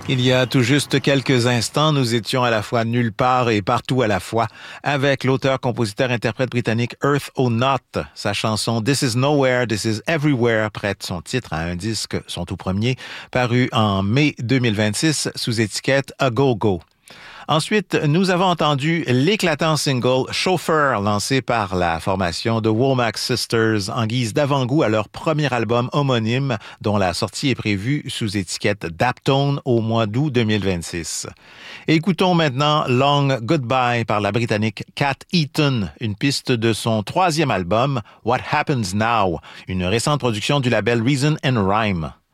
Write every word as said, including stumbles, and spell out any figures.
Il y a tout juste quelques instants, nous étions à la fois nulle part et partout à la fois avec l'auteur, compositeur, interprète britannique Earth O'Naught. Sa chanson This is Nowhere, This is Everywhere prête son titre à un disque, son tout premier, paru en mai deux mille vingt-six sous étiquette A Go Go. Ensuite, nous avons entendu l'éclatant single Chauffeur lancé par la formation The Womack Sisters en guise d'avant-goût à leur premier album homonyme dont la sortie est prévue sous étiquette Daptone au mois d'août deux mille vingt-six. Et écoutons maintenant Long Goodbye par la Britannique Kat Eaton, une piste de son troisième album What Happens Now, une récente production du label Reason and Rhyme.